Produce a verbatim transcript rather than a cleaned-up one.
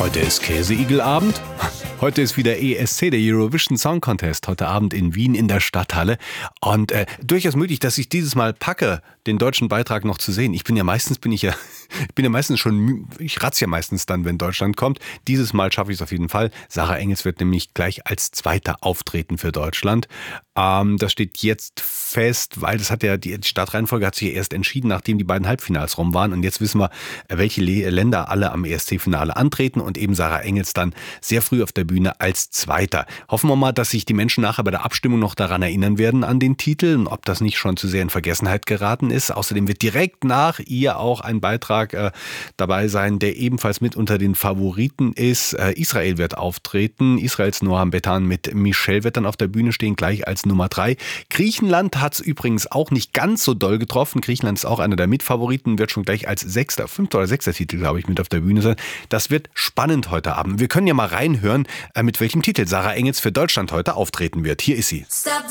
Heute ist Käseigelabend. Heute ist wieder E S C, der Eurovision Song Contest, heute Abend in Wien in der Stadthalle. Und äh, durchaus möglich, dass ich dieses Mal packe, den deutschen Beitrag noch zu sehen. Ich bin ja meistens, bin ich ja, ich bin ja meistens schon, ich ratze ja meistens dann, wenn Deutschland kommt. Dieses Mal schaffe ich es auf jeden Fall. Sarah Engels wird nämlich gleich als Zweiter auftreten für Deutschland. Ähm, das steht jetzt fest, weil das hat ja, die Startreihenfolge hat sich ja erst entschieden, nachdem die beiden Halbfinals rum waren. Und jetzt wissen wir, welche Länder alle am E S C-Finale antreten und eben Sarah Engels dann sehr früh auf der Bühne als Zweiter. Hoffen wir mal, dass sich die Menschen nachher bei der Abstimmung noch daran erinnern werden an den Titel und ob das nicht schon zu sehr in Vergessenheit geraten ist. Außerdem wird direkt nach ihr auch ein Beitrag äh, dabei sein, der ebenfalls mit unter den Favoriten ist. Äh, Israel wird auftreten. Israels Noam Betan mit Michelle wird dann auf der Bühne stehen, gleich als Nummer drei. Griechenland hat es übrigens auch nicht ganz so doll getroffen. Griechenland ist auch einer der Mitfavoriten, wird schon gleich als sechster, fünfter oder sechster Titel, glaube ich, mit auf der Bühne sein. Das wird spannend heute Abend. Wir können ja mal reinhören, mit welchem Titel Sarah Engels für Deutschland heute auftreten wird. Hier ist sie. Stop